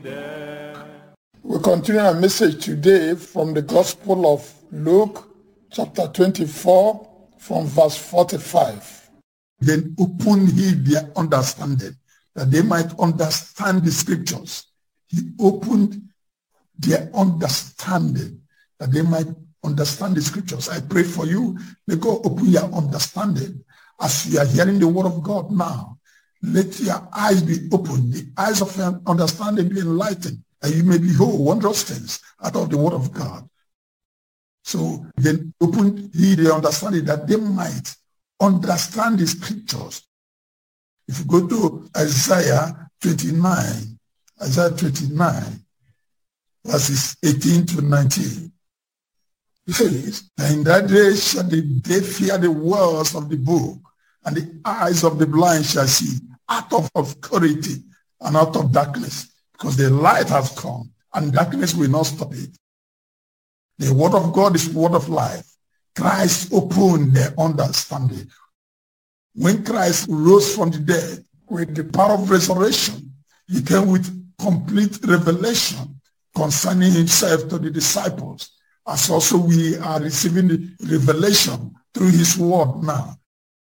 We continue our message today from the Gospel of Luke, chapter 24, from verse 45. Then open he their understanding, that they might understand the scriptures. He opened their understanding, that they might understand the scriptures. I pray for you, may God open your understanding as you are hearing the word of God now. Let your eyes be opened, the eyes of your understanding be enlightened, and you may behold wondrous things out of the word of God. So then open he their understanding, that they might understand the scriptures. If you go to Isaiah 29, verses 18 to 19, it says, "In that day shall the deaf hear the words of the book, and the eyes of the blind shall see, out of obscurity and out of darkness, because the light has come, and darkness will not stop it." The word of God is word of life. Christ opened their understanding. When Christ rose from the dead with the power of resurrection, he came with complete revelation concerning himself to the disciples, as also we are receiving the revelation through his word now.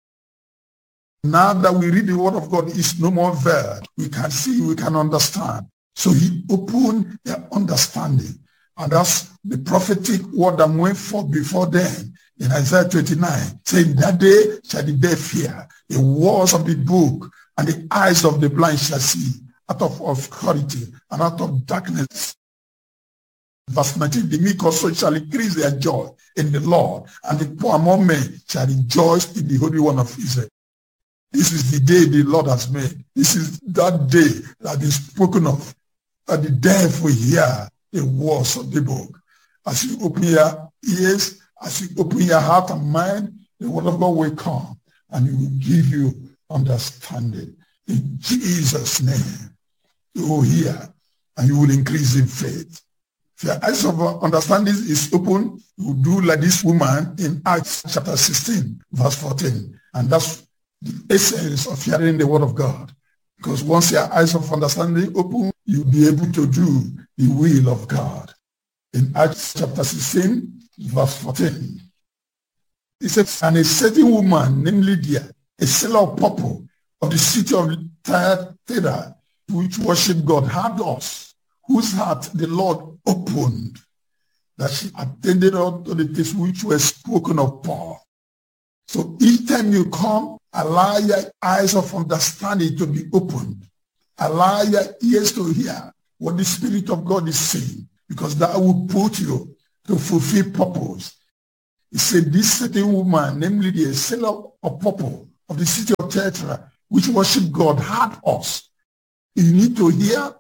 Now that we read the word of God, it's no more veiled. We can see, we can understand. So he opened their understanding. And that's the prophetic word that went forth before then in Isaiah 29, saying, "That day shall the deaf hear the words of the book, and the eyes of the blind shall see, out of obscurity and out of darkness." Verse 19, "The meek also shall increase their joy in the Lord, and the poor among men shall rejoice in the Holy One of Israel." This is the day the Lord has made. This is that day that is spoken of, that the deaf will hear the words of the book. As you open your ears, as you open your heart and mind, the word of God will come and it will give you understanding. In Jesus' name, you will hear and you will increase in faith. If your eyes of understanding is open, you will do like this woman in Acts chapter 16, verse 14. And that's the essence of hearing the word of God. Because once your eyes of understanding open, you'll be able to do the will of God. In Acts chapter 16, verse 14, it says, "And a certain woman named Lydia, a seller of purple of the city of Thyatira, which worshiped God, had us, whose heart the Lord opened, that she attended unto the things which were spoken of Paul." So each time you come, allow your eyes of understanding to be opened. Allow your ears to hear what the Spirit of God is saying, because that will put you to fulfill purpose. He said, "This certain woman, namely the seller of purple of the city of Thyatira, which worship God, had us." You need to hear,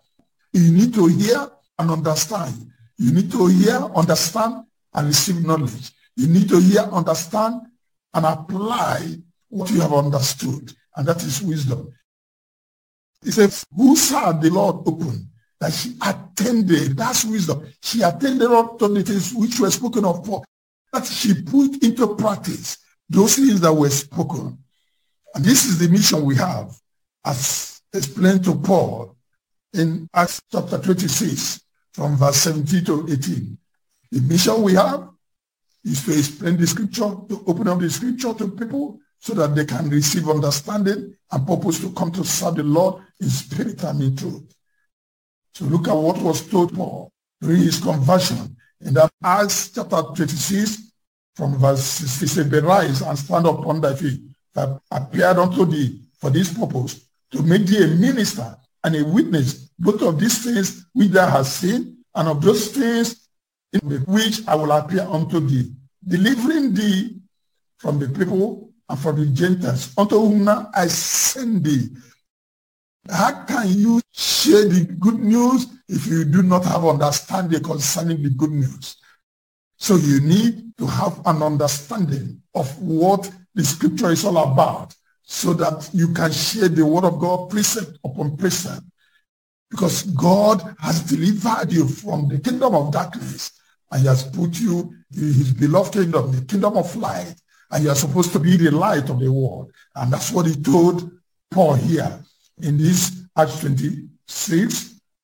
and understand. You need to hear, understand, and receive knowledge. You need to hear, understand, and apply what you have understood, and that is wisdom. He says, "Whose heart the Lord opened, that she attended," that's wisdom. She attended up to the things which were spoken of Paul, that she put into practice those things that were spoken. And this is the mission we have, as explained to Paul in Acts chapter 26, from verse 17 to 18. The mission we have is to explain the scripture, to open up the scripture to people so that they can receive understanding and purpose to come to serve the Lord in spirit and in truth. So look at what was told Paul during his conversion in that Acts chapter 26 from verse 6. He said, "But rise and stand upon thy feet, that appeared unto thee for this purpose, to make thee a minister and a witness both of these things which thou hast seen, and of those things in which I will appear unto thee, delivering thee from the people and from the Gentiles, unto whom now I send thee." How can you share the good news if you do not have understanding concerning the good news? So you need to have an understanding of what the scripture is all about, so that you can share the word of God precept upon precept. Because God has delivered you from the kingdom of darkness, and he has put you in his beloved kingdom, the kingdom of light, and you are supposed to be the light of the world. And that's what he told Paul here in this Acts 26,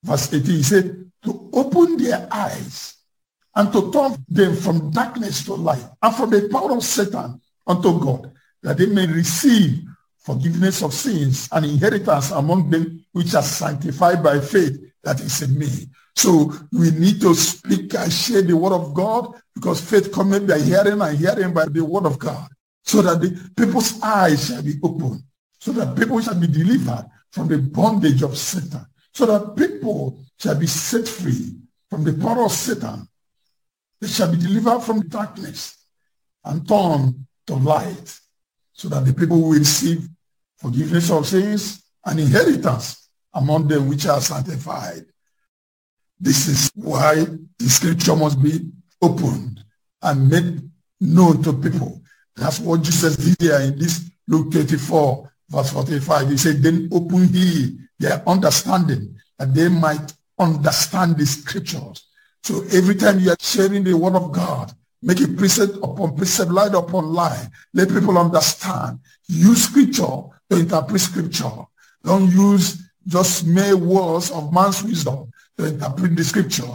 Verse 18, he said, to open their eyes and to turn them from darkness to light and from the power of Satan unto God, that they may receive forgiveness of sins and inheritance among them which are sanctified by faith that is in me. So we need to speak and share the word of God, because faith cometh by hearing and hearing by the word of God, so that the people's eyes shall be opened, so that people shall be delivered from the bondage of Satan, so that people shall be set free from the power of Satan. They shall be delivered from darkness and turned to light, so that the people will receive forgiveness of sins and inheritance among them which are sanctified. This is why the scripture must be opened and made known to people. That's what Jesus did here in this Luke 24, verse 45. He said, then open ye their understanding, that they might understand the scriptures. So every time you are sharing the word of God, make it precept upon precept, line upon line. Let people understand. Use scripture to interpret scripture. Don't use just mere words of man's wisdom to interpret the scripture.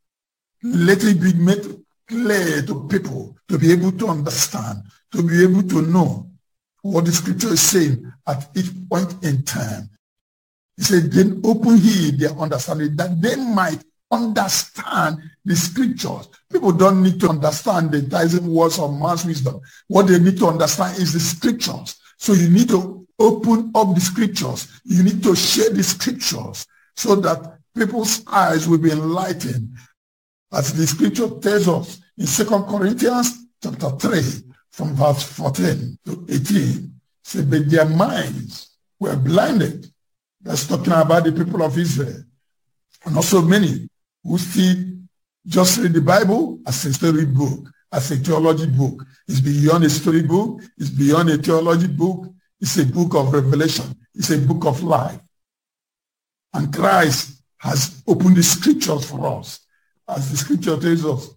Let it be made clear to people to be able to understand, to be able to know what the scripture is saying at each point in time. He said, then open ye their understanding, that they might understand the scriptures. People don't need to understand the enticing words of man's wisdom. What they need to understand is the scriptures. So you need to open up the scriptures. You need to share the scriptures so that people's eyes will be enlightened. As the scripture tells us in 2 Corinthians chapter 3, from verse 14 to 18, say, but their minds were blinded. That's talking about the people of Israel. And also many who still just read the Bible as a story book, as a theology book. It's beyond a story book. It's beyond a theology book. It's a book of revelation. It's a book of life. And Christ has opened the scriptures for us, as the scripture tells us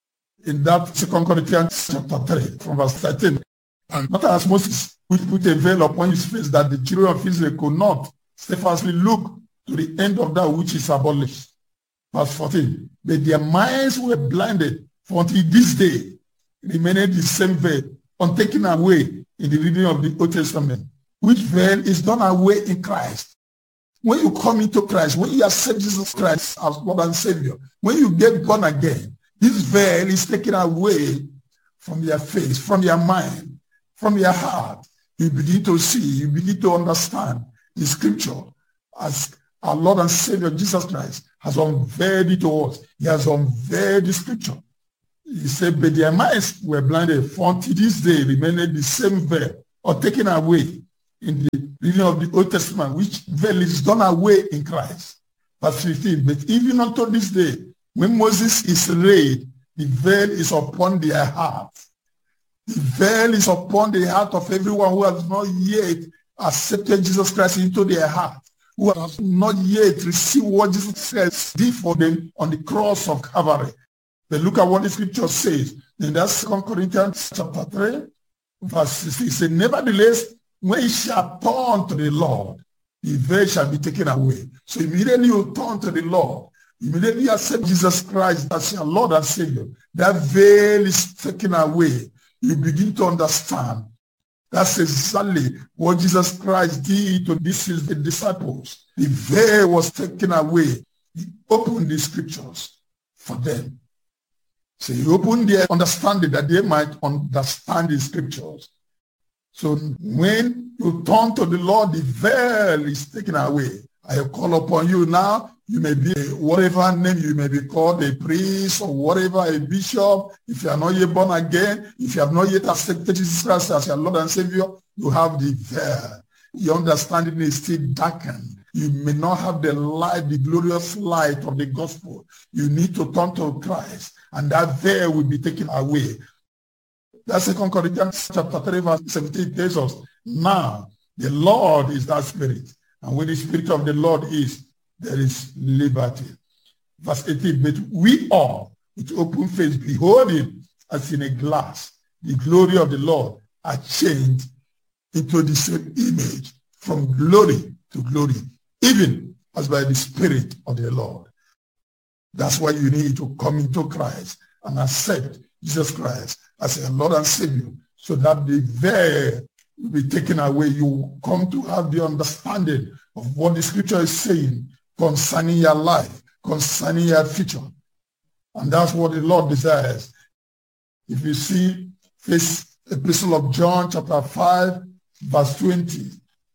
in that 2 Corinthians chapter 3, from verse 13. And not as Moses, which put a veil upon his face, that the children of Israel could not steadfastly look to the end of that which is abolished. Verse 14, but their minds were blinded, for until this day remained the same veil, untaken away in the reading of the Old Testament, which veil is done away in Christ. When you come into Christ, when you accept Jesus Christ as Lord and Savior, when you get born again, this veil is taken away from your face, from your mind, from your heart. You begin to see, you begin to understand the scripture as our Lord and Savior Jesus Christ has unveiled it to us. He has unveiled the scripture. He said, but their minds were blinded, for until this day remained the same veil, or taken away in the reading of the Old Testament, which veil is done away in Christ. Verse 15, but even unto this day, when Moses is read, the veil is upon their heart. The veil is upon the heart of everyone who has not yet accepted Jesus Christ into their heart, who has not yet received what Jesus Christ did for them on the cross of Calvary. But look at what the scripture says in that 2 Corinthians chapter 3, verse 16. It says, nevertheless, when ye shall turn to the Lord, the veil shall be taken away. So immediately you turn to the Lord, immediately you accept Jesus Christ as your Lord and Savior, that veil is taken away. You begin to understand. That's exactly what Jesus Christ did to these disciples. The veil was taken away. He opened the scriptures for them. So he opened their understanding that they might understand the scriptures. So when you turn to the Lord, the veil is taken away. I call upon you now. You may be whatever name you may be called, a priest or whatever, a bishop. If you are not yet born again, if you have not yet accepted Jesus Christ as your Lord and Savior, you have the veil. Your understanding is still darkened. You may not have the light, the glorious light of the gospel. You need to turn to Christ, and that veil will be taken away. That's 2 Corinthians chapter 3, verse 17 tells us, now the Lord is that Spirit, and when the Spirit of the Lord is, there is liberty. Verse 18, but we all, with open face, beholding as in a glass, the glory of the Lord, are changed into the same image, from glory to glory, even as by the Spirit of the Lord. That's why you need to come into Christ and accept Jesus Christ as your Lord and Savior, so that the veil will be taken away. You come to have the understanding of what the scripture is saying concerning your life, concerning your future. And that's what the Lord desires. If you see this epistle of John chapter 5, verse 20,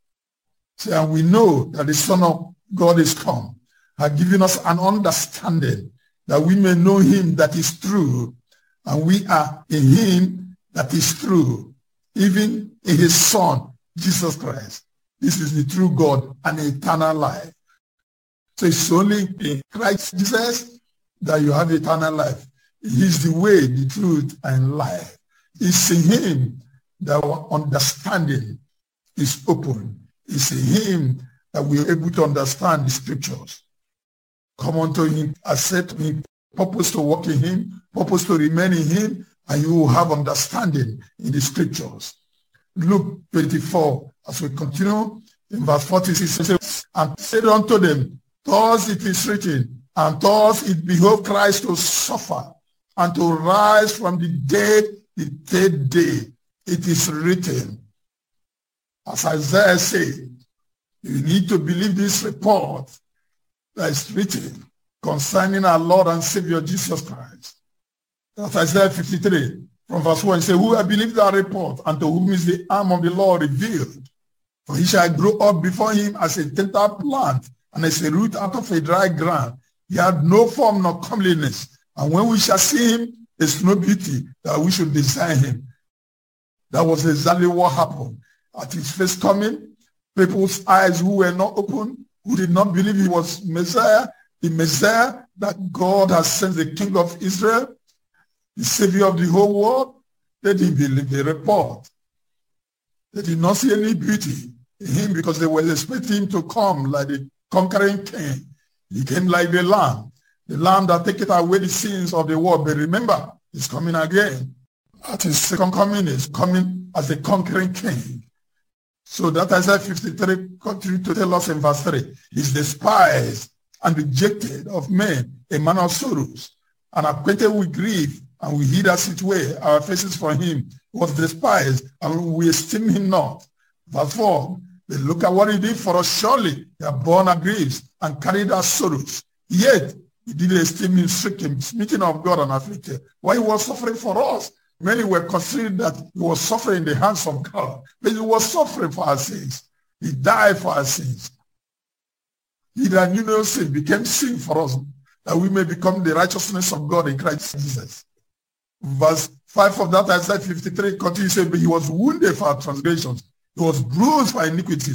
say, and we know that the Son of God is come, has given us an understanding that we may know him that is true, and we are in him that is true, even in his Son, Jesus Christ. This is the true God and eternal life. So it's only in Christ Jesus that you have eternal life. He is the way, the truth, and life. It's in him that our understanding is open. It's in him that we are able to understand the scriptures. Come unto him, accept him, purpose to walk in him, purpose to remain in him, and you will have understanding in the scriptures. Luke 24, as we continue in verse 46, it says, and said unto them, thus it is written, and thus it behoved Christ to suffer and to rise from the dead the third day. It is written. As Isaiah said, you need to believe this report that is written concerning our Lord and Savior Jesus Christ. That's Isaiah 53 from verse 1. It says, who have believed that report, and to whom is the arm of the Lord revealed? For he shall grow up before him as a tender plant, and as a root out of a dry ground. He had no form nor comeliness. And when we shall see him, there's no beauty that we should desire him. That was exactly what happened. At his first coming, people's eyes who were not open, who did not believe he was Messiah, the Messiah that God has sent, the King of Israel, the Savior of the whole world, they didn't believe the report. They did not see any beauty in him because they were expecting him to come like the conquering king. He came like the lamb that taketh away the sins of the world. But remember, he's coming again. At his second coming, he's coming as the conquering king. So that Isaiah 53 continues to tell us in verse 3, he's despised and rejected of men, a man of sorrows, and acquainted with grief, and we hid as it were our faces from him. He was despised, and we esteem him not. Verse 4, but look at what he did for us. Surely he had borne our griefs and carried our sorrows. Yet he did esteem him stricken, smitten of God and afflicted. Why he was suffering for us? Many were considering that he was suffering in the hands of God, but he was suffering for our sins. He died for our sins. He that knew no sin became sin for us, that we may become the righteousness of God in Christ Jesus. Verse 5 of that Isaiah 53 continues to say, but he was wounded for our transgressions. He was bruised for iniquities.